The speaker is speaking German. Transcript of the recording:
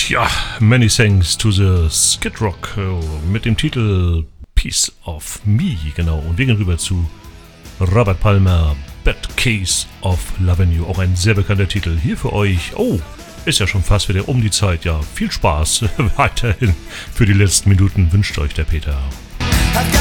Ja, Many Thanks to the Skid Row mit dem Titel Piece of Me, genau. Und wir gehen rüber zu Robert Palmer, Bad Case of Lovin' You, auch ein sehr bekannter Titel hier für euch. Oh, ist ja schon fast wieder um die Zeit, ja. Viel Spaß weiterhin für die letzten Minuten wünscht euch der Peter.